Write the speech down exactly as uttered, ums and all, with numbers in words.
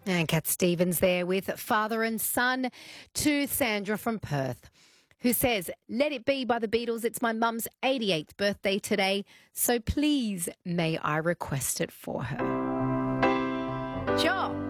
And Cat Stevens there with father and son to Sandra from Perth, who says, "Let It Be by the Beatles. It's my mum's eighty-eighth birthday today, so please may I request it for her." Sure.